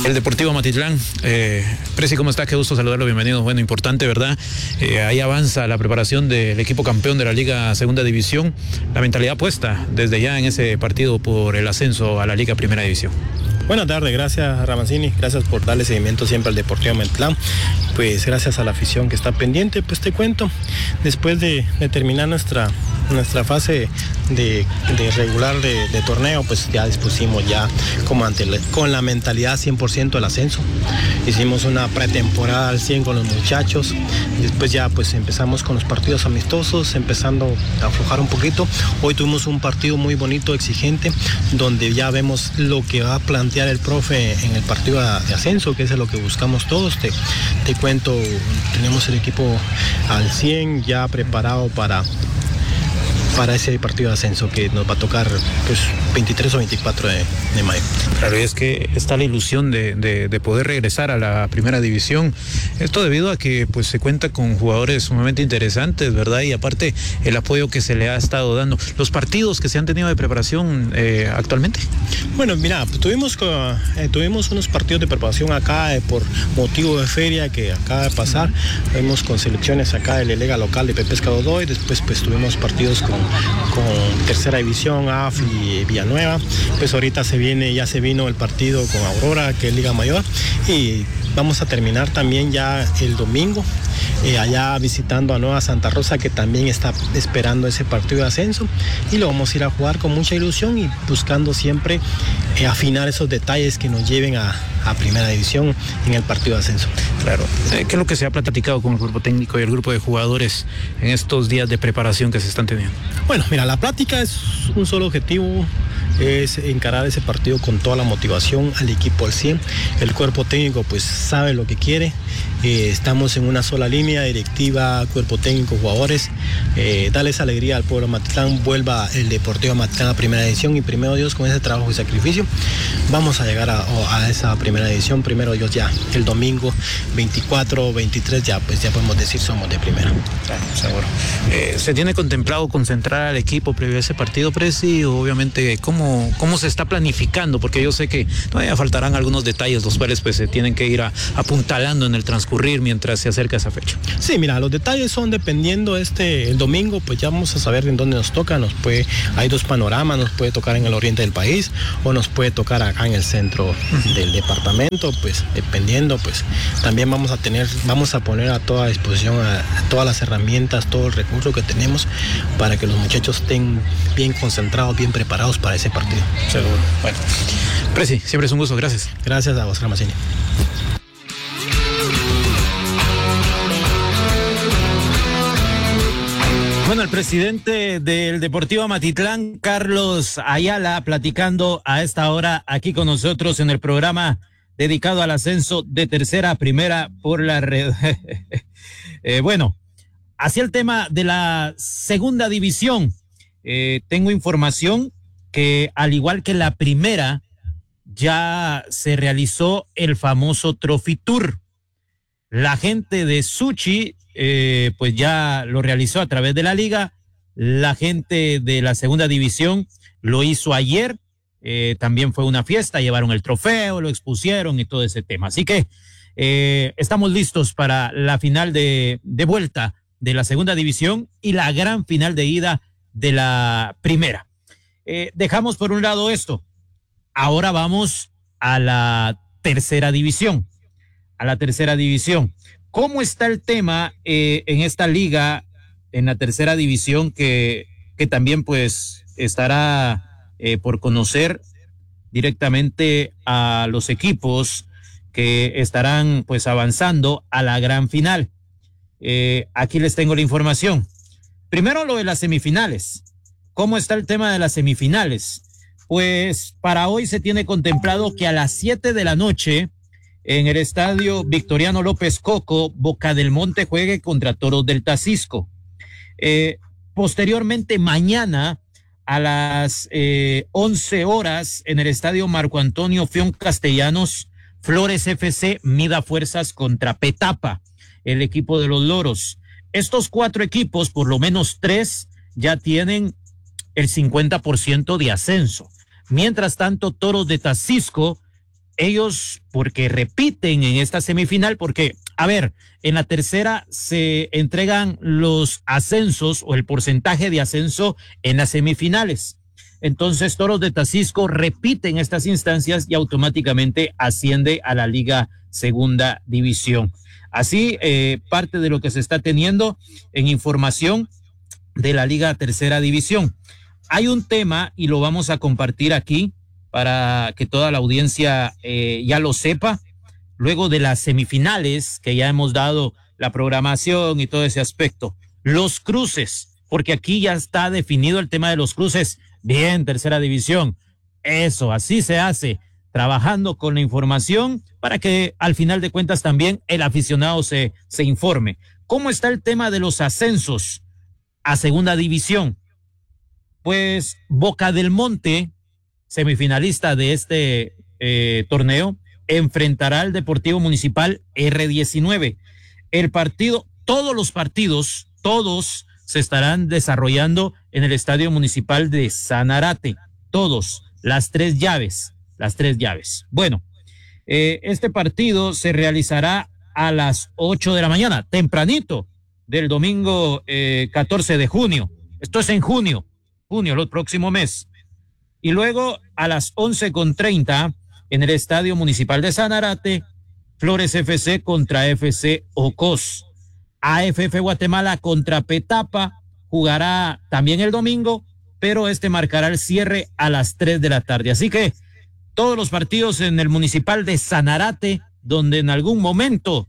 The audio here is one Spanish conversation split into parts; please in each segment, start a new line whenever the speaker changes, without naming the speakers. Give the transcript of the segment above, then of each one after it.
El Deportivo Matitlán, Presi, ¿cómo está? Qué gusto saludarlo, bienvenido. Bueno, importante, ¿verdad? Ahí avanza la preparación del equipo campeón de la Liga Segunda División. La mentalidad puesta desde ya en ese partido por el ascenso a la Liga Primera División.
Buenas tardes, gracias Ramazzini, gracias por darle seguimiento siempre al Deportivo Matitlán. Pues gracias a la afición que está pendiente, pues te cuento, después de terminar nuestra fase de regular de torneo, pues ya dispusimos ya con la mentalidad 100% al ascenso. Hicimos una pretemporada al 100 con los muchachos, después ya pues empezamos con los partidos amistosos, empezando a aflojar un poquito. Hoy tuvimos un partido muy bonito, exigente, donde ya vemos lo que va a plantear el profe en el partido de ascenso, que es lo que buscamos todos. Te cuento, tenemos el equipo al 100 ya preparado para ese partido de ascenso que nos va a tocar pues 23 o 24 de mayo.
Claro, y es que está la ilusión de poder regresar a la primera división. Esto debido a que pues se cuenta con jugadores sumamente interesantes, ¿verdad? Y aparte el apoyo que se le ha estado dando. Los partidos que se han tenido de preparación actualmente.
Bueno, mira, pues tuvimos unos partidos de preparación acá por motivo de feria que acaba de pasar. Tuvimos con selecciones acá de la liga local de Pepesca Godoy, después pues tuvimos partidos con Tercera División, AF y Villanueva. Pues ahorita ya se vino el partido con Aurora, que es Liga Mayor, y vamos a terminar también ya el domingo allá visitando a Nueva Santa Rosa, que también está esperando ese partido de ascenso, y lo vamos a ir a jugar con mucha ilusión y buscando siempre afinar esos detalles que nos lleven a primera división en el partido de ascenso.
Claro. ¿Qué es lo que se ha platicado con el cuerpo técnico y el grupo de jugadores en estos días de preparación que se están teniendo?
Bueno, mira, la plática es un solo objetivo, es encarar ese partido con toda la motivación, al equipo al 100. El cuerpo técnico pues sabe lo que quiere. Estamos en una sola línea, directiva, cuerpo técnico, jugadores. Darles alegría al pueblo Matitlán, vuelva el Deportivo Matitlán a primera edición, y primero Dios, con ese trabajo y sacrificio vamos a llegar a esa primera edición. Primero Dios, ya el domingo 24 o 23 ya podemos decir somos de primera.
Claro, seguro. ¿Se tiene contemplado concentrar al equipo previo a ese partido, Presi? Obviamente, ¿cómo se está planificando? Porque yo sé que todavía faltarán algunos detalles, los cuales pues se tienen que ir apuntalando en el transcurrir mientras se acerca esa fecha.
Sí, mira, los detalles son dependiendo el domingo, pues ya vamos a saber en dónde nos toca. Hay dos panoramas, nos puede tocar en el oriente del país o nos puede tocar acá en el centro del departamento, pues dependiendo, pues también vamos a poner a toda disposición a todas las herramientas, todo el recurso que tenemos para que los muchachos estén bien concentrados, bien preparados para ese partido.
Seguro. Bueno, Presi, siempre es un gusto, gracias.
Gracias a vos, Ramazzini.
Bueno, el presidente del Deportivo Matitlán, Carlos Ayala, platicando a esta hora aquí con nosotros en el programa dedicado al ascenso de tercera a primera por la red. Bueno, hacia el tema de la segunda división, tengo información que al igual que la primera, ya se realizó el famoso Trophy Tour. La gente de Suchi pues ya lo realizó a través de la liga. La gente de la segunda división lo hizo ayer. También fue una fiesta, llevaron el trofeo, lo expusieron y todo ese tema. Así que estamos listos para la final de vuelta de la segunda división y la gran final de ida de la primera. Dejamos por un lado esto. Ahora vamos a la tercera división. ¿Cómo está el tema en esta liga, en la tercera división, que también pues estará por conocer directamente a los equipos que estarán pues avanzando a la gran final? Aquí les tengo la información. Primero lo de las semifinales. ¿Cómo está el tema de las semifinales? Pues para hoy se tiene contemplado que a las 7 de la noche en el estadio Victoriano López Coco, Boca del Monte juegue contra Toros del Tacisco. Posteriormente, mañana a las 11 horas en el estadio Marco Antonio Fion Castellanos, Flores FC mida fuerzas contra Petapa, el equipo de los Loros. Estos 4 equipos, por lo menos 3, ya tienen el 50% de ascenso. Mientras tanto, Toros de Tacisco ellos, porque repiten en esta semifinal, porque, a ver, en la tercera se entregan los ascensos o el porcentaje de ascenso en las semifinales. Entonces, Toros de Tacisco repiten estas instancias y automáticamente asciende a la Liga Segunda División. Así, parte de lo que se está teniendo en información de la Liga Tercera División. Hay un tema y lo vamos a compartir aquí para que toda la audiencia ya lo sepa. Luego de las semifinales, que ya hemos dado la programación y todo ese aspecto, los cruces, porque aquí ya está definido el tema de los cruces. Bien, Tercera División, eso, así se hace, trabajando con la información para que al final de cuentas también el aficionado se informe. ¿Cómo está el tema de los ascensos a Segunda División? Pues Boca del Monte, semifinalista de este torneo, enfrentará al Deportivo Municipal R19. El partido, todos los partidos, todos se estarán desarrollando en el Estadio Municipal de Sanarate. Todos, las tres llaves. Bueno, este partido se realizará a las 8 de la mañana, tempranito, del domingo 14 de junio. Esto es en junio, el próximo mes. Y luego a las 11:30 en el Estadio Municipal de Sanarate, Flores FC contra FC Ocos. AFF Guatemala contra Petapa jugará también el domingo, pero este marcará el cierre a las 3 de la tarde. Así que todos los partidos en el Municipal de Sanarate, donde en algún momento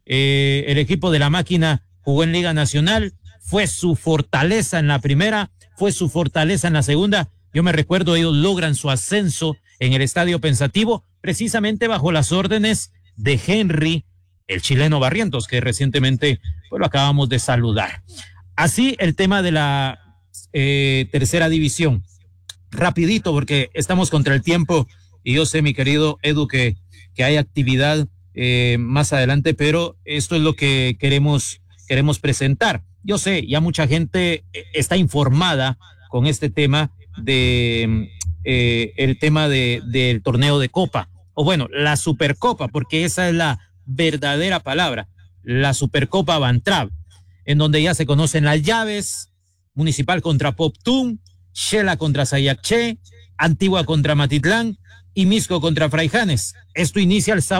el equipo de la máquina jugó en Liga Nacional, fue su fortaleza en la primera, fue su fortaleza en la segunda. Yo me recuerdo, ellos logran su ascenso en el Estadio Pensativo, precisamente bajo las órdenes de Henry, el chileno Barrientos, que recientemente pues, lo acabamos de saludar. Así el tema de la Tercera División. Rapidito, porque estamos contra el tiempo y yo sé, mi querido Edu, que hay actividad más adelante, pero esto es lo que queremos presentar. Yo sé, ya mucha gente está informada con este tema de el tema del torneo de Copa, o bueno, la Supercopa, porque esa es la verdadera palabra, la Supercopa Bantrab, en donde ya se conocen las llaves: Municipal contra Poptún, Shela contra Sayacché, Antigua contra Matitlán y Misco contra Fraijanes. Esto inicia el sábado